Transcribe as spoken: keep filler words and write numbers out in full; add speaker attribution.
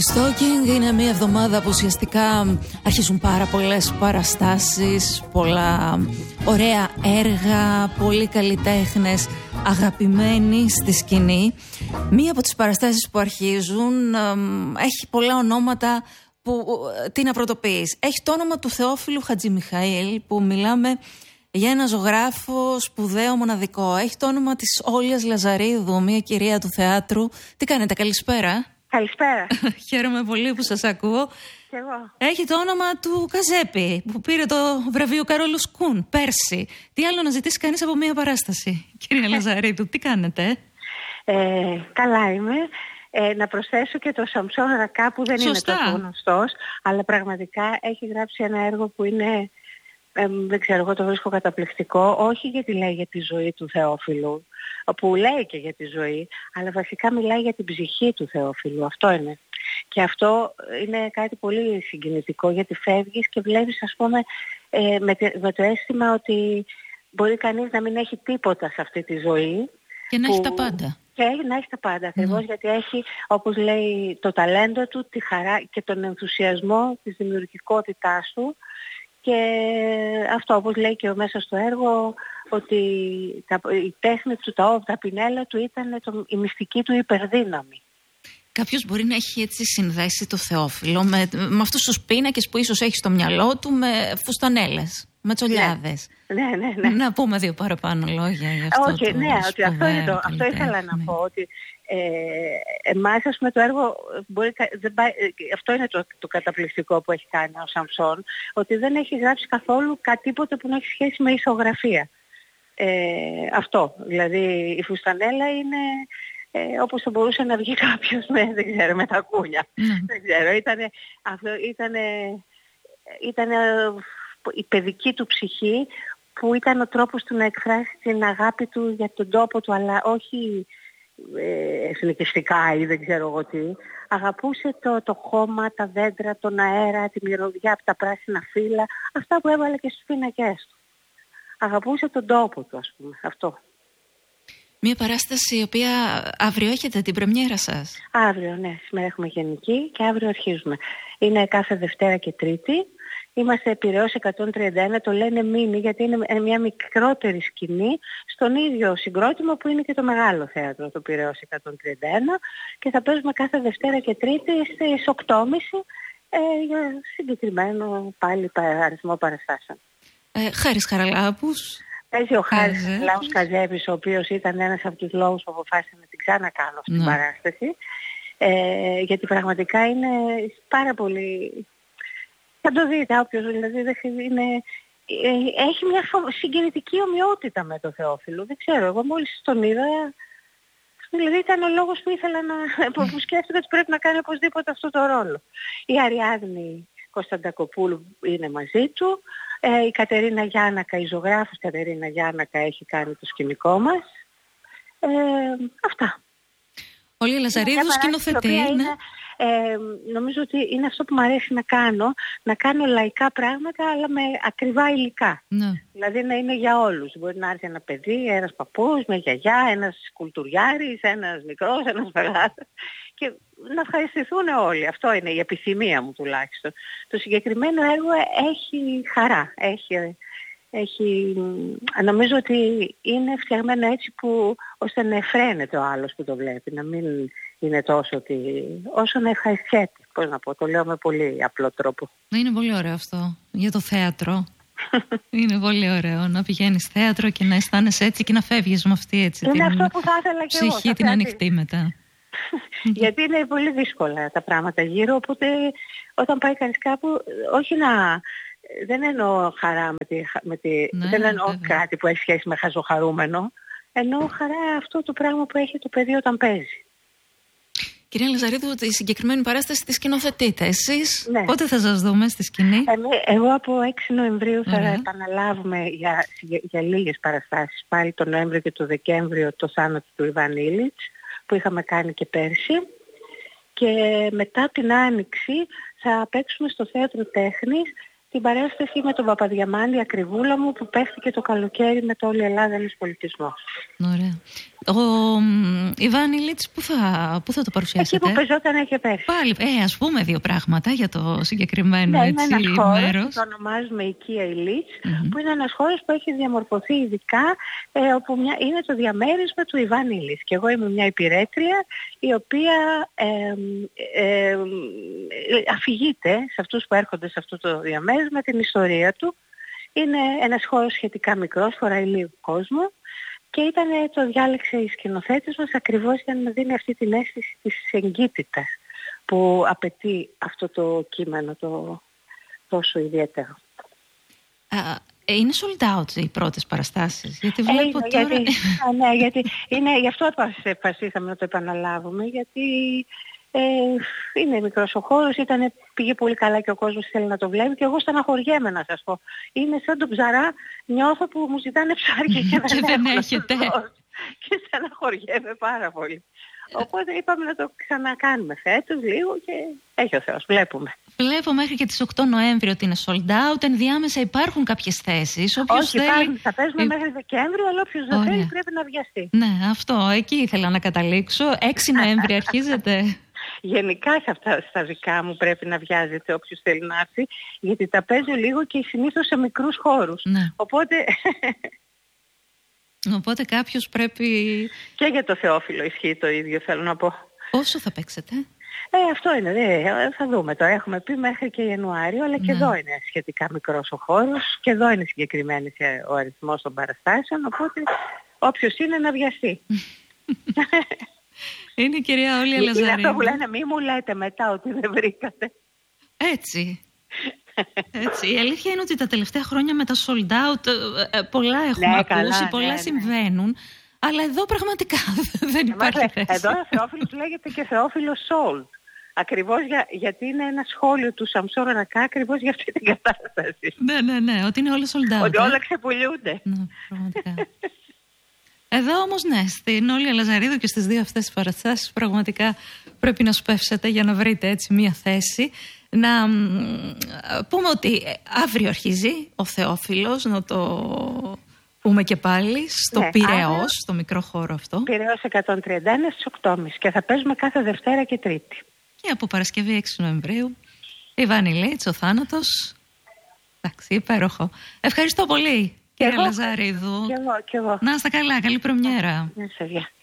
Speaker 1: Stalking είναι μια εβδομάδα που ουσιαστικά αρχίζουν πάρα πολλές παραστάσεις, πολλά ωραία έργα, πολλοί καλλιτέχνες αγαπημένοι στη σκηνή. Μία από τις παραστάσεις που αρχίζουν έχει πολλά ονόματα που τι να πρωτοποιείς. Έχει το όνομα του Θεόφιλου Χατζημιχαήλ, που μιλάμε για ένα ζωγράφο σπουδαίο, μοναδικό. Έχει το όνομα της Όλιας Λαζαρίδου, μια κυρία του θεάτρου. Τι κάνετε, καλησπέρα.
Speaker 2: Καλησπέρα.
Speaker 1: Χαίρομαι πολύ που σας ακούω.
Speaker 2: Και εγώ.
Speaker 1: Έχει το όνομα του Καζέπη, που πήρε το βραβείο Καρόλου Σκούν πέρσι. Τι άλλο να ζητήσει κανείς από μια παράσταση, κυρία Λαζαρίδου, τι κάνετε?
Speaker 2: Ε, καλά είμαι. Ε, να προσθέσω και το Σαμψόν Ρακά, που δεν
Speaker 1: Σωστά.
Speaker 2: είναι τόσο γνωστός, αλλά πραγματικά έχει γράψει ένα έργο που είναι, ε, δεν ξέρω, εγώ το βρίσκω καταπληκτικό, όχι γιατί λέει για τη ζωή του Θεόφιλου, που λέει και για τη ζωή, αλλά βασικά μιλάει για την ψυχή του Θεόφιλου. Αυτό είναι. Και αυτό είναι κάτι πολύ συγκινητικό, γιατί φεύγεις και βλέπεις, ας πούμε, ε, με, με το αίσθημα ότι μπορεί κανείς να μην έχει τίποτα σε αυτή τη ζωή.
Speaker 1: Και να
Speaker 2: που...
Speaker 1: έχει τα πάντα.
Speaker 2: Και να έχει τα πάντα, ακριβώς, mm. γιατί έχει, όπως λέει, το ταλέντο του, τη χαρά και τον ενθουσιασμό της δημιουργικότητάς του. Και αυτό, όπως λέει και μέσα στο έργο, ότι τα, η τέχνη του, τα, τα πινέλα του ήταν το, η μυστική του υπερδύναμη.
Speaker 1: Κάποιος μπορεί να έχει έτσι συνδέσει το Θεόφιλο με, με αυτούς τους πίνακες που ίσως έχει στο μυαλό του, με φουστανέλες, με τσολιάδες.
Speaker 2: Ναι, ναι, ναι.
Speaker 1: Να πούμε δύο παραπάνω λόγια για αυτό.
Speaker 2: Όχι,
Speaker 1: το
Speaker 2: ναι, ότι αυτό, είναι το, αυτό ήθελα να πω, ότι ε, εμάς, ας πούμε, το έργο, μπορεί, δεν πάει, αυτό είναι το, το καταπληκτικό που έχει κάνει ο Σαμψόν, ότι δεν έχει γράψει καθόλου κατήποτε που να έχει σχέση με ισογραφία. Ε, αυτό, δηλαδή η φουστανέλα είναι... Ε, όπως θα μπορούσε να βγει κάποιος με, δεν ξέρω, με τα κούνια. Mm. Δεν ξέρω, ήτανε, αυτό, ήτανε, ήτανε η παιδική του ψυχή, που ήταν ο τρόπος του να εκφράσει την αγάπη του για τον τόπο του, αλλά όχι ε, εθνικιστικά ή δεν ξέρω εγώ τι. Αγαπούσε το, το χώμα, τα δέντρα, τον αέρα, τη μυρωδιά από τα πράσινα φύλλα, αυτά που έβαλε και στους πίνακές του. Αγαπούσε τον τόπο του, ας πούμε, αυτό.
Speaker 1: Μια παράσταση η οποία αύριο έχετε την πρεμιέρα σας.
Speaker 2: Αύριο, ναι. Σήμερα έχουμε γενική και αύριο αρχίζουμε. Είναι κάθε Δευτέρα και Τρίτη. Είμαστε Πειραιώς εκατόν τριάντα ένα, το λένε μίνι, γιατί είναι μια μικρότερη σκηνή στον ίδιο συγκρότημα που είναι και το μεγάλο θέατρο, το Πειραιώς εκατόν τριάντα ένα, και θα παίζουμε κάθε Δευτέρα και Τρίτη στις οκτώ και μισή ε, για συγκεκριμένο πάλι αριθμό παραστάσεων.
Speaker 1: Ε, Χάρης Χαραλάμπους.
Speaker 2: Παίζει ο Χάρης Λάους Καζέπης, ο οποίος ήταν ένας από τους λόγους που αποφάσισα να την ξανακάνω αυτή την παράσταση. Ε, γιατί πραγματικά είναι πάρα πολύ... Θα το δείτε όποιος, δηλαδή είναι... έχει μια συγκινητική ομοιότητα με το Θεόφιλο. Δεν ξέρω, εγώ μόλις τον είδα... Δηλαδή ήταν ο λόγος που ήθελα να... που σκέφτηκα ότι πρέπει να κάνει οπωσδήποτε αυτό το ρόλο. Η Αριάδνη Κωνσταντακοπούλου είναι μαζί του. Ε, η Κατερίνα Γιάννακα, η ζωγράφος Κατερίνα Γιάννακα, έχει κάνει το σκηνικό μας. Ε, αυτά.
Speaker 1: Όλη η Λαζαρίδου σκηνοθετεί.
Speaker 2: Είναι, ε, νομίζω ότι είναι αυτό που μου αρέσει να κάνω, να κάνω λαϊκά πράγματα, αλλά με ακριβά υλικά. Ναι. Δηλαδή να είναι για όλους. Μπορεί να έρθει ένα παιδί, ένας παππούς, μια γιαγιά, ένας κουλτουριάρης, ένας μικρός, ένας μεγάλος, και να ευχαριστηθούν όλοι. Αυτό είναι η επιθυμία μου τουλάχιστον. Το συγκεκριμένο έργο έχει χαρά. Έχει, έχει, νομίζω ότι είναι φτιαγμένο έτσι που ώστε να εφραίνεται ο άλλος που το βλέπει. Να μην είναι τόσο ότι... όσο να ευχαριστιέται. Πώς να πω, το λέω με πολύ απλό τρόπο.
Speaker 1: Είναι πολύ ωραίο αυτό για το θέατρο. Είναι πολύ ωραίο να πηγαίνεις θέατρο και να αισθάνεσαι έτσι και να φεύγεις με αυτή έτσι.
Speaker 2: Είναι
Speaker 1: την
Speaker 2: αυτό που θα ήθελα και εγώ.
Speaker 1: Ψυχή την ανοιχτή μετά.
Speaker 2: Γιατί είναι πολύ δύσκολα τα πράγματα γύρω, οπότε όταν πάει κανείς κάπου, όχι να... Δεν εννοώ χαρά με τη... Με τη ναι, δεν εννοώ βέβαια. Κάτι που έχει σχέση με χαζοχαρούμενο. Εννοώ χαρά αυτό το πράγμα που έχει το παιδί όταν παίζει.
Speaker 1: Κυρία Λαζαρίδου, τη συγκεκριμένη παράσταση τη σκηνοθετείτε. Εσείς
Speaker 2: ναι. Πότε
Speaker 1: θα σας δούμε στη σκηνή?
Speaker 2: Ε, εγώ από έξι Νοεμβρίου θα Ωραία. επαναλάβουμε για, για, για λίγες παραστάσεις. Πάλι τον Νοέμβριο και τον Δεκέμβριο το θάνατο του Ιβάν Ήλιτς, που είχαμε κάνει και πέρσι. Και μετά την Άνοιξη θα παίξουμε στο Θέατρο Τέχνης την παράσταση με τον Παπαδιαμάντη, Ακριβούλα μου, που παίχτηκε το καλοκαίρι με το Όλη η Ελλάδα ένας πολιτισμός.
Speaker 1: Ωραία. Ο Ιβάν Ηλίτς που θα, που θα το παρουσιάσετε?
Speaker 2: Εκεί που πεζόταν έχει πέσει.
Speaker 1: Πάλι, ε, ας πούμε δύο πράγματα για το συγκεκριμένο,
Speaker 2: ναι,
Speaker 1: έτσι,
Speaker 2: είναι ένας χώρος
Speaker 1: μέρος.
Speaker 2: που το ονομάζουμε Οικία Ηλίτς,
Speaker 1: Mm-hmm.
Speaker 2: που είναι ένας χώρος που έχει διαμορφωθεί ειδικά, ε, όπου μια, είναι το διαμέρισμα του Ιβάν Ηλίτς. Και εγώ είμαι μια υπηρέτρια η οποία ε, ε, ε, αφηγείται σε αυτούς που έρχονται σε αυτό το διαμέρισμα την ιστορία του. Είναι ένας χώρος σχετικά μικρός, χωράει λίγο κόσμο. Και ήταν, το διάλεξε η σκηνοθέτης μας ακριβώς για να δίνει αυτή την αίσθηση της εγκύτητας που απαιτεί αυτό το κείμενο το τόσο ιδιαίτερο.
Speaker 1: Α, είναι sold out οι πρώτες παραστάσεις, γιατί βλέπω
Speaker 2: ε,
Speaker 1: τώρα...
Speaker 2: Γιατί, α, ναι, γιατί είναι, γι' αυτό αποφασίσαμε να το επαναλάβουμε, γιατί ε, είναι μικρός ο χώρος, ήταν, πήγε πολύ καλά και ο κόσμος θέλει να το βλέπει και εγώ στεναχωριέμαι να σας πω. Είναι σαν τον Ψαρά, νιώθω που μου ζητάνε ψάρια και δεν,
Speaker 1: δεν έχετε.
Speaker 2: Και στεναχωριέμαι πάρα πολύ. Οπότε είπαμε να το ξανακάνουμε φέτος λίγο και έχει ο Θεός, βλέπουμε.
Speaker 1: Βλέπω μέχρι και τις οκτώ Νοέμβρη ότι είναι sold out. Ενδιάμεσα υπάρχουν κάποιες θέσεις. Όποιος
Speaker 2: Όχι,
Speaker 1: θέλει...
Speaker 2: υπάρχουν, θα παίζουμε μέχρι Δεκέμβριο, αλλά όποιος δεν θέλει πρέπει να βιαστεί.
Speaker 1: Ναι, αυτό, εκεί ήθελα να καταλήξω. έξι Νοέμβρη αρχίζεται.
Speaker 2: Γενικά σε αυτά στα δικά μου πρέπει να βιάζεται όποιος θέλει να έρθει, γιατί τα παίζω λίγο και συνήθως σε μικρούς χώρους.
Speaker 1: Ναι.
Speaker 2: Οπότε...
Speaker 1: Οπότε κάποιος πρέπει...
Speaker 2: Και για το Θεόφιλο ισχύει το ίδιο, θέλω να πω.
Speaker 1: Πόσο θα παίξετε?
Speaker 2: Ε, αυτό είναι, δε, θα δούμε. Το έχουμε πει μέχρι και Ιανουάριο, αλλά και ναι. Εδώ είναι σχετικά μικρός ο χώρος και εδώ είναι συγκεκριμένος ο αριθμός των παραστάσεων, οπότε όποιος είναι να βιαστεί.
Speaker 1: Είναι η κυρία Όλη Αλαζαρίδου.
Speaker 2: Είναι αυτό που λένε, μη μου λέτε μετά ότι δεν βρήκατε.
Speaker 1: Έτσι. Έτσι. Η αλήθεια είναι ότι τα τελευταία χρόνια με τα sold out πολλά έχουμε
Speaker 2: ναι,
Speaker 1: ακούσει,
Speaker 2: καλά,
Speaker 1: πολλά
Speaker 2: ναι, ναι.
Speaker 1: συμβαίνουν. Αλλά εδώ πραγματικά δεν υπάρχει θέση.
Speaker 2: Εδώ ο Θεόφιλος λέγεται και Θεόφιλος sold. Ακριβώς για, γιατί είναι ένα σχόλιο του Σαμσόν Ρακά ακριβώς για αυτή την κατάσταση.
Speaker 1: Ναι, ναι, ναι, ότι είναι όλα sold out.
Speaker 2: Ότι όλα ξεπουλιούνται.
Speaker 1: Ναι, πραγματικά. Εδώ όμως ναι, στην Όλη Αλαζαρίδου και στις δύο αυτές τις παραστάσεις πραγματικά πρέπει να σπεύσετε για να βρείτε έτσι μία θέση. Να πούμε ότι αύριο αρχίζει ο Θεόφιλος, να το πούμε και πάλι, στο ναι, Πειραιώς, άρα, στο μικρό χώρο αυτό.
Speaker 2: Πειραιώς εκατόν τριάντα ένα στις οκτώ και μισή και θα παίζουμε κάθε Δευτέρα και Τρίτη.
Speaker 1: Και από Παρασκευή έξι Νοεμβρίου, Ιβάν Ηλίτς, ο θάνατος. Εντάξει, υπέροχο. Ευχαριστώ πολύ, κύριε Λαζαρίδου.
Speaker 2: Και εγώ, και εγώ.
Speaker 1: Να είστε καλά, καλή πρεμιέρα.
Speaker 2: Να είστε,